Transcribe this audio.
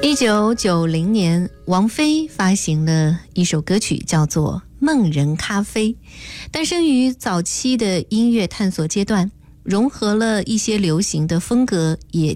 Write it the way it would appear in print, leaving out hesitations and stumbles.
1990年，王菲发行了一首歌曲，叫做《梦人咖啡》，诞生于早期的音乐探索阶段，融合了一些流行的风格，也